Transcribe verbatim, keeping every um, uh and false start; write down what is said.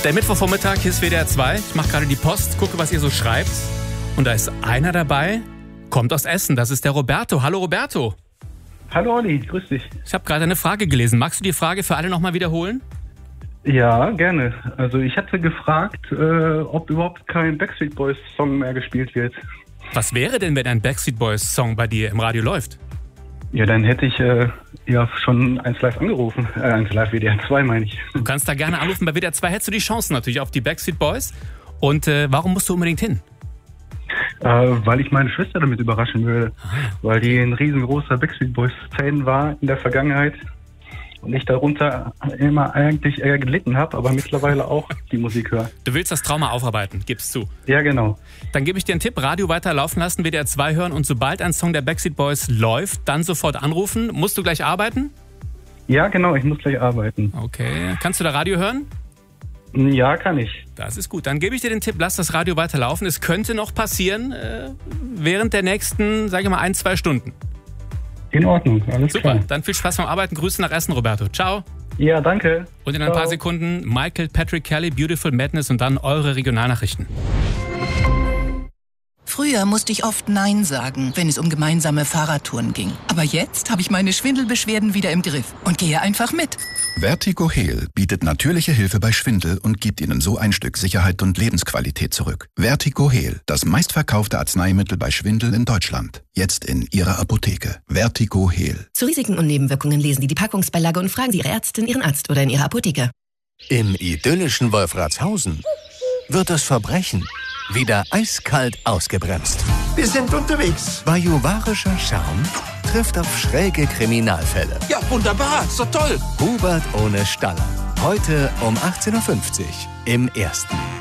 Der Mittwochvormittag, hier ist W D R zwei. Ich mache gerade die Post, gucke, was ihr so schreibt. Und da ist einer dabei, kommt aus Essen. Das ist der Roberto. Hallo Roberto. Hallo Olli, grüß dich. Ich habe gerade eine Frage gelesen. Magst du die Frage für alle nochmal wiederholen? Ja, gerne. Also ich hatte gefragt, äh, ob überhaupt kein Backstreet Boys Song mehr gespielt wird. Was wäre denn, wenn ein Backstreet Boys Song bei dir im Radio läuft? Ja, dann hätte ich äh, ja schon eins live angerufen. Äh, eins live W D R zwei meine ich. Du kannst da gerne anrufen. Bei W D R zwei hättest du die Chancen natürlich auf die Backstreet Boys. Und äh, warum musst du unbedingt hin? Äh, weil ich meine Schwester damit überraschen würde. Ah. Weil die ein riesengroßer Backstreet Boys Fan war in der Vergangenheit. Und ich darunter immer eigentlich eher gelitten habe, aber mittlerweile auch die Musik höre. Du willst das Trauma aufarbeiten, gibst zu. Ja, genau. Dann gebe ich dir einen Tipp, Radio weiterlaufen lassen, W D R zwei hören und sobald ein Song der Backstreet Boys läuft, dann sofort anrufen. Musst du gleich arbeiten? Ja, genau, ich muss gleich arbeiten. Okay. Kannst du da Radio hören? Ja, kann ich. Das ist gut. Dann gebe ich dir den Tipp, lass das Radio weiterlaufen. Es könnte noch passieren äh, während der nächsten, sage ich mal, ein, zwei Stunden. In Ordnung, alles Super, klar. dann viel Spaß beim Arbeiten. Grüße nach Essen, Roberto. Ciao. Ja, danke. Und in ein Ciao. paar Sekunden Michael Patrick Kelly, Beautiful Madness und dann eure Regionalnachrichten. Früher musste ich oft Nein sagen, wenn es um gemeinsame Fahrradtouren ging. Aber jetzt habe ich meine Schwindelbeschwerden wieder im Griff und gehe einfach mit. Vertigo Heal bietet natürliche Hilfe bei Schwindel und gibt Ihnen so ein Stück Sicherheit und Lebensqualität zurück. Vertigo Heal, das meistverkaufte Arzneimittel bei Schwindel in Deutschland. Jetzt in Ihrer Apotheke. Vertigo Heal. Zu Risiken und Nebenwirkungen lesen Sie die Packungsbeilage und fragen Sie Ihre Ärztin, Ihren Arzt oder in Ihrer Apotheke. Im idyllischen Wolfratshausen wird das Verbrechen wieder eiskalt ausgebremst. Wir sind unterwegs. Bajuwarischer Charme trifft auf schräge Kriminalfälle. Ja, wunderbar. So toll. Hubert ohne Staller. Heute um achtzehn Uhr fünfzig im Ersten.